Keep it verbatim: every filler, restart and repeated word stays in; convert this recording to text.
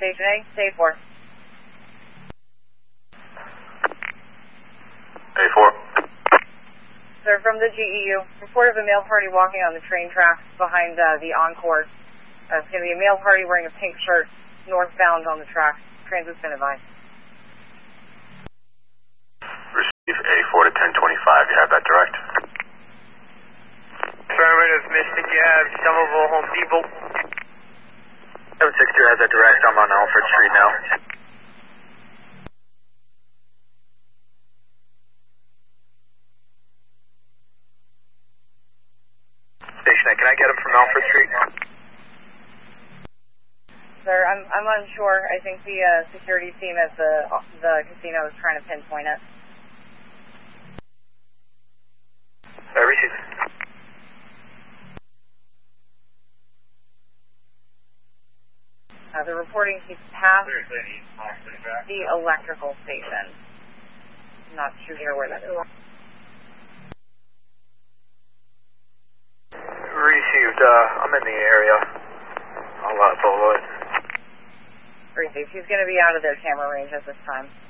Station A, stay four. A four. Sir, from the G E U, report of a male party walking on the train tracks behind uh, the Encore. Uh, it's going to be a male party wearing a pink shirt, northbound on the tracks. Transit's been advised. Receive A four to ten twenty-five. You have that direct? Affirmative, Mystic. You have Somerville, Home Depot. seven six two has that direct. I'm on Alfred Street now. Station A, can I get him from Alfred Street? Sir, I'm I'm unsure. I think the uh, security team at the the casino is trying to pinpoint it. I receive. Uh, the reporting keeps past the electrical station. I'm not too sure where that is. Received. Uh, I'm in the area. I'll uh, follow it. Received. He's going to be out of their camera range at this time.